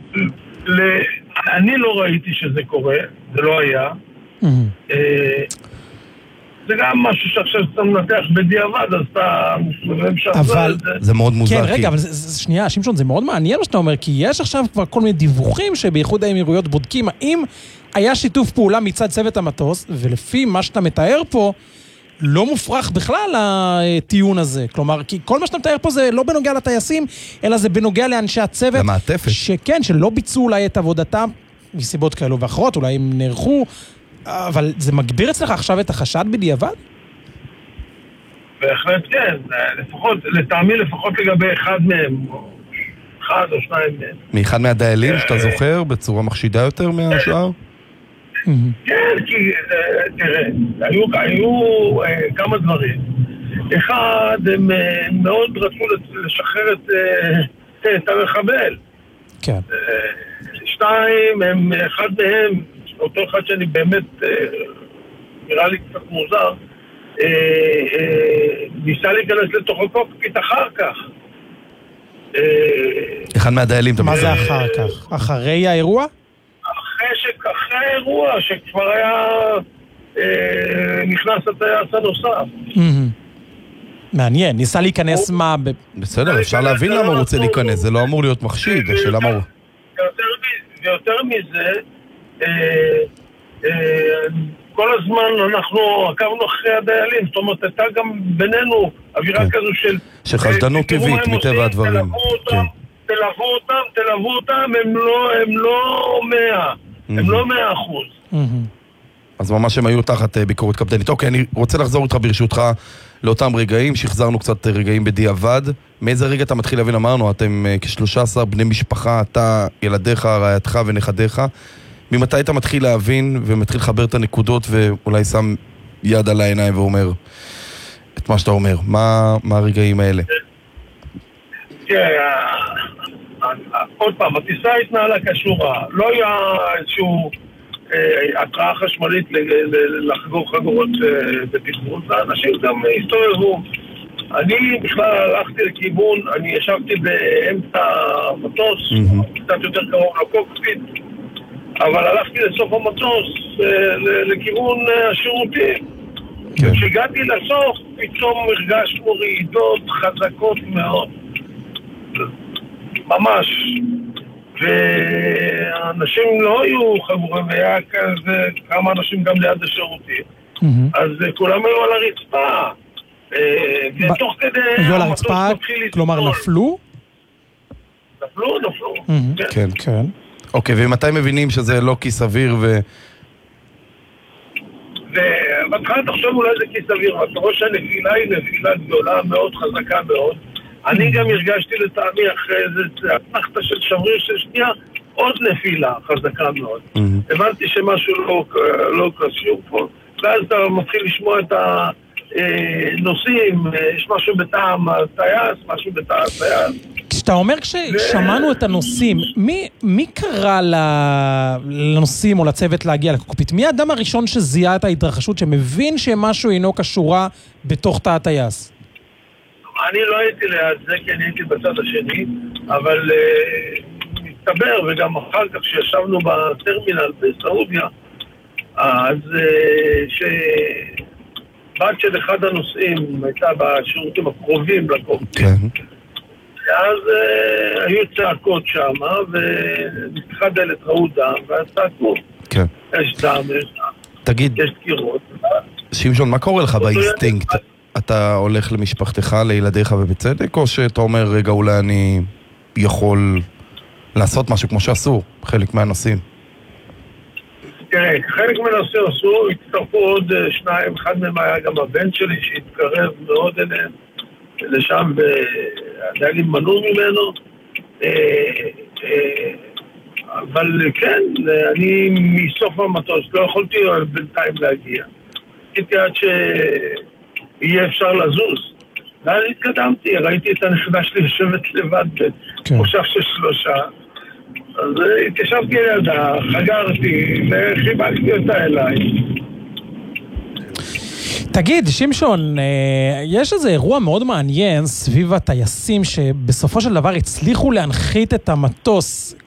אני לא ראיתי שזה קורה, זה לא היה. זה גם משהו שעכשיו אתה מנתח בדיעבד, אז אתה אבל זה מאוד מוזר. כן, רגע, אבל שנייה, שמשון, זה מאוד מעניין מה שאתה אומר, כי יש עכשיו כבר כל מיני דיווחים שבאיחוד האמירויות בודקים האם היה שיתוף פעולה מצד צוות המטוס, ולפי מה שאתה מתאר פה, לא מופרך בכלל הטיעון הזה. כלומר, כי כל מה שאתה מתאר פה זה לא בנוגע לטייסים, אלא זה בנוגע לאנשי הצוות. למעטפת. שכן, שלא ביצעו אולי את עבודתם, מסיבות כאלו ואחרות, אולי הם נערכו, אבל זה מגביר אצלך עכשיו את החשד בדיעבד? בהחלט כן, לפחות, לטעמי לפחות לגבי אחד מהם, אחד או שניים מהם. מאחד מהדיילים שאתה זוכר בצורה מחשידה יותר מהשאר? כן, כי תראה, היו כמה דברים. אחד, הם מאוד רצו לשחרר את המחבל. כן. שתיים, אחד מהם, אותו אחד שאני באמת נראה לי קצת מוזר, ניסה להיכנס לתוך הקוקפיט אחר כך. אחד מהדיילים. מה זה אחר כך? אחרי האירוע? אחרי האירוע שכבר היה נכנס הטייס הנוסף. מעניין, ניסה להיכנס מה... בסדר, אפשר להבין למה הוא רוצה להיכנס, זה לא אמור להיות מחשיד, השאלה מה הוא... ויותר מזה, כל הזמן אנחנו עקבנו אחרי הדיילים, זאת אומרת, הייתה גם בינינו אווירה כזו של חשדנות טבעית, מטבע הדברים. תלוו אותם, הם לא 100, הם לא 100%. אז ממש הם היו תחת ביקורת קפדנית. אוקיי, אני רוצה לחזור איתך ברשותך לאותם רגעים, שחזרנו קצת רגעים בדיעבד. מאיזה רגע אתה מתחיל להבין, אמרנו, אתם כ13 בני משפחה, אתה, ילדיך, רעייתך ונכדיך. ממתי אתה מתחיל להבין ומתחיל לחבר את הנקודות ואולי שם יד על העיניים ואומר את מה שאתה אומר? מה הרגעים האלה? עוד פעם, הטיסה התנהלה כשורה. לא היה איזשהו התראה חשמלית לחגור חגורות בטיחות, ואנשים גם הסתובבו. אני בכלל הלכתי לכיוון, אני ישבתי באמצע המטוס, קצת יותר קרוב לקוקפיט, אבל הלכתי לסוף המטוס לכיוון השירותים. כשהגעתי לסוף, פתאום הרגשנו רעידות חזקות מאוד. ממש. ואנשים לא היו חגורים, והיה כזה כמה אנשים גם ליד השירותים. אז כולם היו על הרצפה. ותוך כדי... היו על הרצפה, כלומר נפלו? נפלו. כן, כן. אוקיי, ומתי מבינים שזה לא כי סביר ובהתחלה תחשוב אולי זה כי סביר, אבל ראש הנפילה היא נפילה גדולה מאוד, חזקה מאוד. אני גם הרגשתי לטעמי אחרי איזה התחתה של שבריר של שנייה, עוד נפילה חזקה מאוד. הבנתי שמשהו לא קשור פה, ואז אתה מתחיל לשמוע את הנושאים, יש משהו בטעם הטייס, משהו בטעם הטייס. כשאתה אומר כששמענו את הנושאים, מי קרא לנושאים או לצוות להגיע לקוקפיט? מי האדם הראשון שזיהה את ההתרחשות, שמבין שמשהו אינו קשורה בתוך תא הטייס? אני לא הייתי ליד זה, כי אני הייתי בצד השני, אבל מסתבר, וגם אחר כך שישבנו בטרמינל בסעודיה, אז שבת של אחד הנושאים הייתה בשירותים הקרובים לקוקפיט. אז היו צעקות שם, ונפתחה דלת, ראו דם, ואז צעקו. כן. יש דם, תגיד, יש דקירות. שמשון, מה קורה לך באינסטינקט? אתה הולך למשפחתך, לילדיך ובצדק, או שאתה אומר, רגע, אולי אני יכול לעשות משהו כמו שאסור, חלק מהנושאים? תראה, חלק מהנושאים אסור, הצטרפו עוד שניים, אחד מהם היה גם הבן שלי שהתקרב מאוד אליהם, לשם והדיילים מנעו ממנו, אבל כן, אני מסוף המטוס לא יכולתי בינתיים להגיע. הייתי עד שיהיה אפשר לזוז. ואז התקדמתי, ראיתי את הנכדה שלי יושבת לבד במושב של 3. אז התיישבתי לידה, חגרתי וחיבקתי אותה אליי. תגיד, שמשון, יש איזה אירוע מאוד מעניין סביב הטייסים שבסופו של דבר הצליחו להנחית את המטוס